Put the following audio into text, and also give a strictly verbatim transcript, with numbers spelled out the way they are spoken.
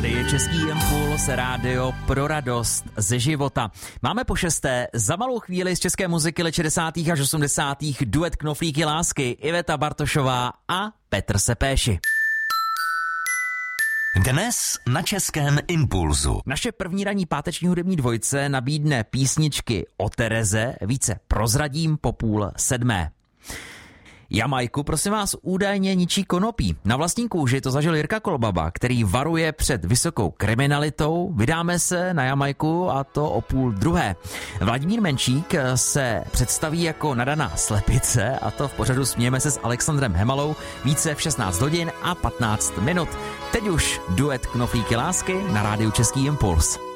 Tady Český impuls, rádio pro radost ze života. Máme po šesté za malou chvíli z české muziky let šedesátých až osmdesátých duet Knoflíky lásky, Iveta Bartošová a Petr Sepéši. Dnes na Českém impulzu. Naše první ranní páteční hudební dvojce nabídne písničky o Tereze, více prozradím po půl sedmé. Jamajku, prosím vás, údajně ničí konopí. Na vlastní kůži to zažil Jirka Kolbaba, který varuje před vysokou kriminalitou. Vydáme se na Jamajku a to o půl druhé. Vladimír Menšík se představí jako nadaná slepice a to v pořadu Smějeme se s Alexandrem Hemalou více v šestnáct hodin a patnáct minut. Teď už duet Knoflíky lásky na rádiu Český impuls.